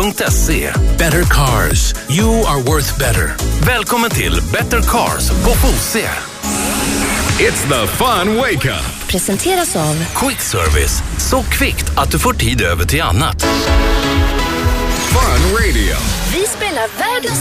Fose.se. Better cars. You are worth better. Välkommen till Better Cars på Fose. It's the fun wake up. Presenteras av Quick Service. Så kvickt att du får tid över till annat. Fun Radio. Vi spelar världens